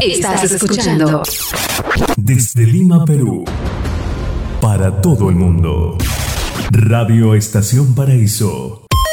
Estás escuchando desde Lima, Perú, para todo el mundo. Radio Estación Paraíso